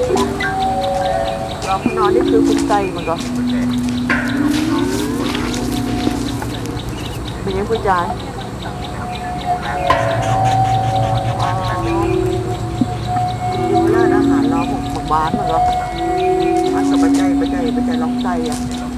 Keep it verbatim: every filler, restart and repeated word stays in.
ลองนอนนี่คือคุณใจมันก็เป็นยังคุณใจดูแลอาหารเราของบ้านมันก็มันก็ปัจจัยปัจจัยปัจจัยลองใจอ่ะ